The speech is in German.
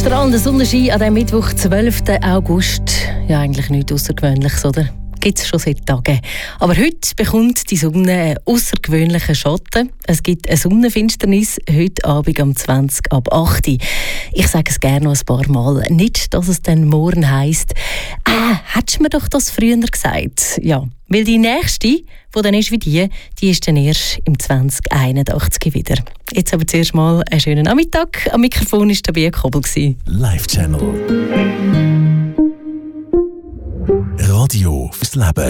strahlender Sonnenschein an diesem Mittwoch, 12. August. Ja, eigentlich nichts Außergewöhnliches, oder? Gibt es schon seit Tagen. Aber heute bekommt die Sonne einen außergewöhnlichen Schatten. Es gibt eine Sonnenfinsternis heute Abend um 20 ab 8 Uhr. Ich sage es gerne noch ein paar Mal. Nicht, dass es dann morgen heisst, hättest du mir doch das früher gesagt. Ja, weil die nächste, die dann ist wie die ist dann erst im 2081 wieder. Jetzt aber zuerst mal einen schönen Nachmittag. Am Mikrofon war Tabea Kobel. Live Channel. Radio fürs Leben.